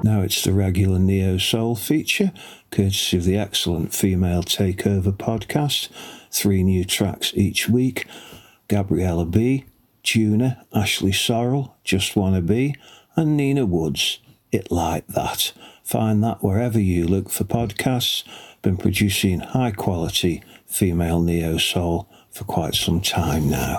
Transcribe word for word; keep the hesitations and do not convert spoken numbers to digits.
Now it's the regular Neo Soul feature, courtesy of the excellent Female Takeover podcast. Three new tracks each week. Gabriella B, Tuna, Ashley Sorrell, Just Wanna Be, and Nina Woods, It Like That. Find that wherever you look for podcasts. Been producing high quality female Neo Soul for quite some time now.